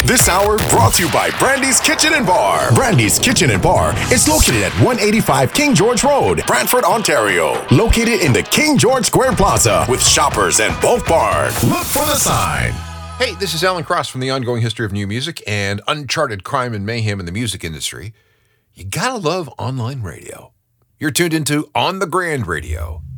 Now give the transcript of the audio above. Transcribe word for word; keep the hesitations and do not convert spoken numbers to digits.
This hour brought to you by Brandy's Kitchen and Bar. Brandy's Kitchen and Bar is located at one eighty-five King George Road, Brantford, Ontario. Located in the King George Square Plaza with Shoppers and Both Bar. Look for the sign. Hey, this is Alan Cross from the Ongoing History of New Music and Uncharted Crime and Mayhem in the Music Industry. You gotta love online radio. You're tuned into On the Grand Radio.